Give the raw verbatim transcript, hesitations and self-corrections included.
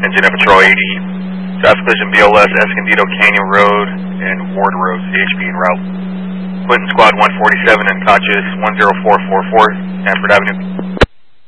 Engine at Patrol eighty. Traffic collision B L S, Escondido Canyon Road and Ward Road, C H P en route. Clinton Squad one forty-seven and Conscious one zero four four four, Stanford Avenue.